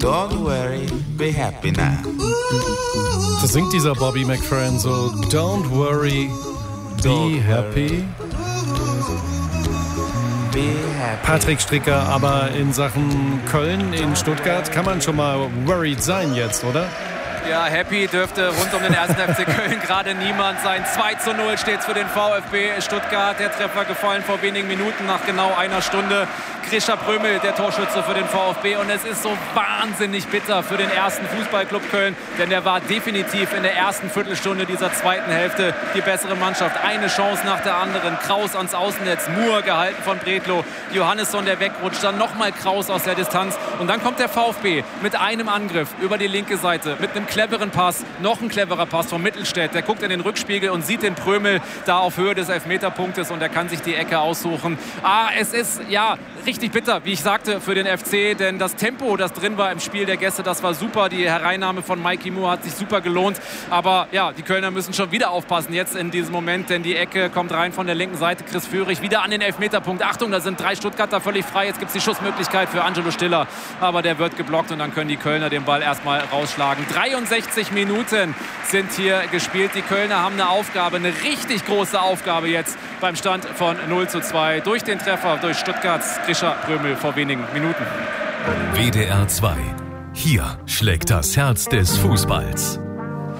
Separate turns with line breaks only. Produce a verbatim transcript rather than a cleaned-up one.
Don't worry, be happy now.
Das singt dieser Bobby McFerrin so. Don't worry, be Don't happy.
Be happy.
Patrick Stricker, aber in Sachen Köln, in Stuttgart kann man schon mal worried sein jetzt, oder?
Ja, happy dürfte rund um den ersten F C Köln gerade niemand sein. zwei zu null steht es für den VfB Stuttgart. Der Treffer gefallen vor wenigen Minuten nach genau einer Stunde. Grisha Prömel, der Torschütze für den VfB. Und es ist so wahnsinnig bitter für den ersten Fußballclub Köln. Denn der war definitiv in der ersten Viertelstunde dieser zweiten Hälfte die bessere Mannschaft. Eine Chance nach der anderen. Kraus ans Außennetz. Moore gehalten von Bredlow. Johannesson, der wegrutscht. Dann nochmal Kraus aus der Distanz. Und dann kommt der VfB mit einem Angriff über die linke Seite. Mit einem cleveren Pass. Noch ein cleverer Pass von Mittelstädt. Der guckt in den Rückspiegel und sieht den Prömel da auf Höhe des Elfmeterpunktes. Und er kann sich die Ecke aussuchen. Ah, es ist, ja, richtig bitter, wie ich sagte, für den F C, denn das Tempo, das drin war im Spiel der Gäste, das war super. Die Hereinnahme von Mikey Moore hat sich super gelohnt, aber ja, die Kölner müssen schon wieder aufpassen jetzt in diesem Moment, denn die Ecke kommt rein von der linken Seite. Chris Führig wieder an den Elfmeterpunkt. Achtung, da sind drei Stuttgarter völlig frei. Jetzt gibt es die Schussmöglichkeit für Angelo Stiller, aber der wird geblockt und dann können die Kölner den Ball erstmal rausschlagen. dreiundsechzig Minuten sind hier gespielt. Die Kölner haben eine Aufgabe, eine richtig große Aufgabe jetzt beim Stand von null zu zwei durch den Treffer durch Stuttgarts Grisha Prömel vor wenigen Minuten.
W D R zwei. Hier schlägt das Herz des Fußballs.